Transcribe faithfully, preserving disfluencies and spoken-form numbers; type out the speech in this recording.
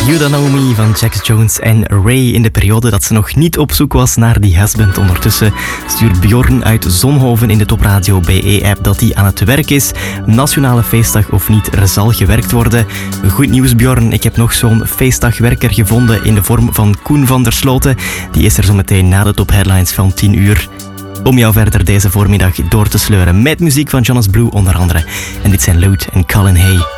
You Don't Know Me van Jax Jones en Ray in de periode dat ze nog niet op zoek was naar die husband. Ondertussen stuurt Bjorn uit Zonhoven in de Topradio B E-app dat hij aan het werk is. Nationale feestdag of niet, er zal gewerkt worden. Goed nieuws Bjorn, ik heb nog zo'n feestdagwerker gevonden in de vorm van Koen van der Sloten. Die is er zo meteen na de top headlines van tien uur. Om jou verder deze voormiddag door te sleuren met muziek van Jonas Blue onder andere. En dit zijn Load en Colin Hay.